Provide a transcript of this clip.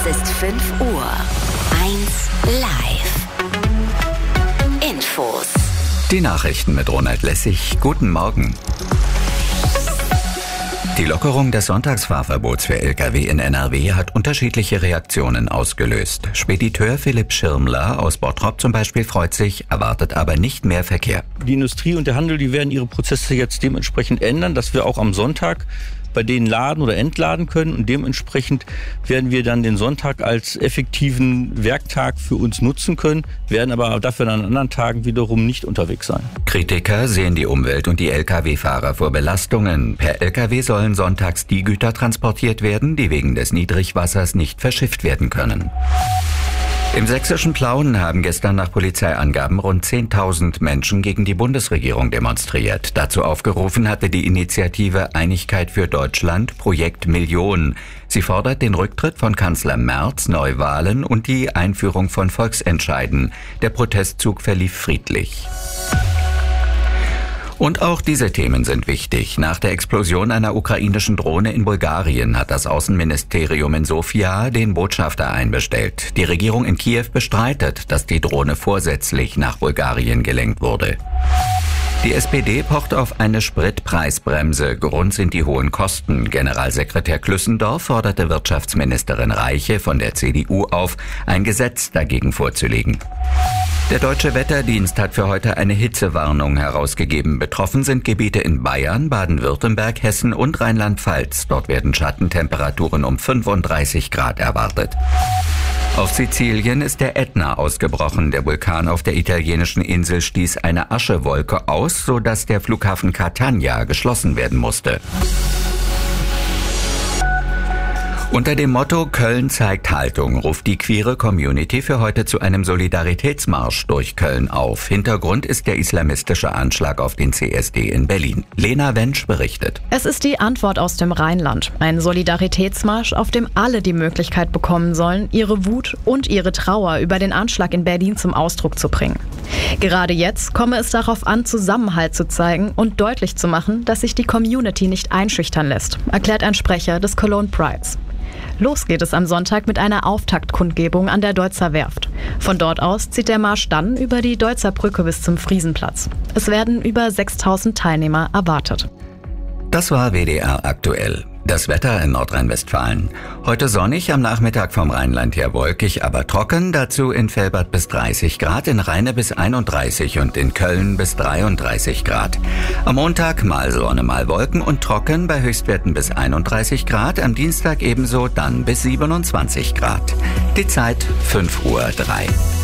ist 5 Uhr. 1 live. Infos. Die Nachrichten mit Ronald Lessig. Guten Morgen. Die Lockerung des Sonntagsfahrverbots für Lkw in NRW hat unterschiedliche Reaktionen ausgelöst. Spediteur Philipp Schirmler aus Bottrop zum Beispiel freut sich, erwartet aber nicht mehr Verkehr. Die Industrie und der Handel, die werden ihre Prozesse jetzt dementsprechend ändern, dass wir auch am Sonntag bei denen laden oder entladen können, und dementsprechend werden wir dann den Sonntag als effektiven Werktag für uns nutzen können, werden aber dafür an anderen Tagen wiederum nicht unterwegs sein. Kritiker sehen die Umwelt und die Lkw-Fahrer vor Belastungen. Per Lkw sollen sonntags die Güter transportiert werden, die wegen des Niedrigwassers nicht verschifft werden können. Im sächsischen Plauen haben gestern nach Polizeiangaben rund 10.000 Menschen gegen die Bundesregierung demonstriert. Dazu aufgerufen hatte die Initiative Einigkeit für Deutschland Projekt Million. Sie fordert den Rücktritt von Kanzler Merz, Neuwahlen und die Einführung von Volksentscheiden. Der Protestzug verlief friedlich. Und auch diese Themen sind wichtig. Nach der Explosion einer ukrainischen Drohne in Bulgarien hat das Außenministerium in Sofia den Botschafter einbestellt. Die Regierung in Kiew bestreitet, dass die Drohne vorsätzlich nach Bulgarien gelenkt wurde. Die SPD pocht auf eine Spritpreisbremse. Grund sind die hohen Kosten. Generalsekretär Klüssendorf forderte Wirtschaftsministerin Reiche von der CDU auf, ein Gesetz dagegen vorzulegen. Der Deutsche Wetterdienst hat für heute eine Hitzewarnung herausgegeben. Betroffen sind Gebiete in Bayern, Baden-Württemberg, Hessen und Rheinland-Pfalz. Dort werden Schattentemperaturen um 35 Grad erwartet. Auf Sizilien ist der Ätna ausgebrochen. Der Vulkan auf der italienischen Insel stieß eine Aschewolke aus, sodass der Flughafen Catania geschlossen werden musste. Unter dem Motto Köln zeigt Haltung ruft die queere Community für heute zu einem Solidaritätsmarsch durch Köln auf. Hintergrund ist der islamistische Anschlag auf den CSD in Berlin. Lena Wensch berichtet. Es ist die Antwort aus dem Rheinland. Ein Solidaritätsmarsch, auf dem alle die Möglichkeit bekommen sollen, ihre Wut und ihre Trauer über den Anschlag in Berlin zum Ausdruck zu bringen. Gerade jetzt komme es darauf an, Zusammenhalt zu zeigen und deutlich zu machen, dass sich die Community nicht einschüchtern lässt, erklärt ein Sprecher des Cologne Prides. Los geht es am Sonntag mit einer Auftaktkundgebung an der Deutzer Werft. Von dort aus zieht der Marsch dann über die Deutzer Brücke bis zum Friesenplatz. Es werden über 6.000 Teilnehmer erwartet. Das war WDR aktuell. Das Wetter in Nordrhein-Westfalen. Heute sonnig, am Nachmittag vom Rheinland her wolkig, aber trocken. Dazu in Velbert bis 30 Grad, in Rheine bis 31 und in Köln bis 33 Grad. Am Montag mal Sonne, mal Wolken und trocken bei Höchstwerten bis 31 Grad. Am Dienstag ebenso, dann bis 27 Grad. Die Zeit 5:03 Uhr.